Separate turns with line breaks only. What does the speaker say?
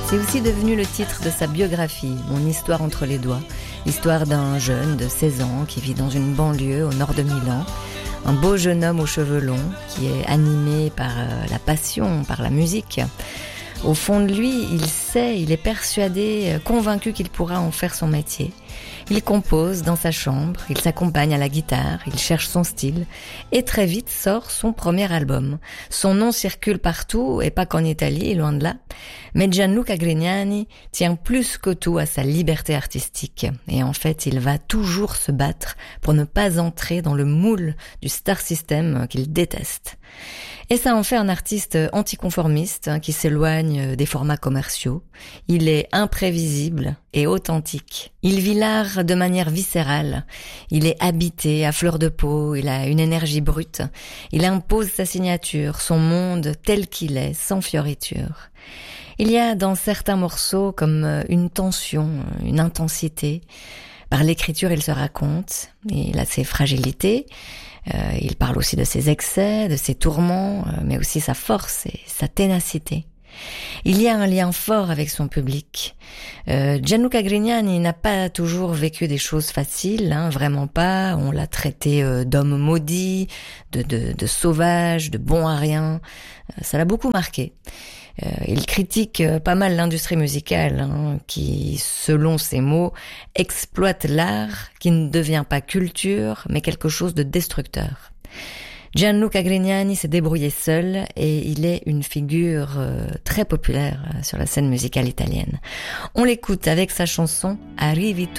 C'est aussi devenu le titre de sa biographie, Mon histoire entre les doigts. L'histoire d'un jeune de 16 ans qui vit dans une banlieue au nord de Milan. Un beau jeune homme aux cheveux longs qui est animé par la passion, par la musique. Au fond de lui, il est persuadé, convaincu qu'il pourra en faire son métier. Il compose dans sa chambre, il s'accompagne à la guitare, il cherche son style et très vite sort son premier album. Son nom circule partout et pas qu'en Italie, loin de là. Mais Gianluca Grignani tient plus que tout à sa liberté artistique et en fait, il va toujours se battre pour ne pas entrer dans le moule du star system qu'il déteste. Et ça en fait un artiste anticonformiste qui s'éloigne des formats commerciaux. Il est imprévisible et authentique. Il vit l'art de manière viscérale. Il est habité à fleur de peau, il a une énergie brute. Il impose sa signature, son monde tel qu'il est, sans fioriture. Il y a dans certains morceaux comme une tension, une intensité. Par l'écriture, il se raconte, il a ses fragilités. Il parle aussi de ses excès, de ses tourments, mais aussi sa force et sa ténacité. Il y a un lien fort avec son public. Gianluca Grignani n'a pas toujours vécu des choses faciles, vraiment pas. On l'a traité d'homme maudit, de sauvage, de bon à rien. Ça l'a beaucoup marqué. Il critique pas mal l'industrie musicale, qui, selon ses mots, exploite l'art qui ne devient pas culture, mais quelque chose de destructeur. Gianluca Grignani s'est débrouillé seul et il est une figure très populaire sur la scène musicale italienne. On l'écoute avec sa chanson Arrivi